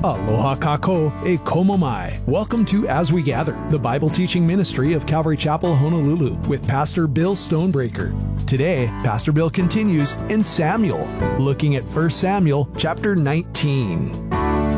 Aloha kako e komo mai. Welcome to As We Gather, the Bible teaching ministry of Calvary Chapel, Honolulu, with Pastor Bill Stonebreaker. Today, Pastor Bill continues in Samuel, looking at 1 Samuel chapter 19.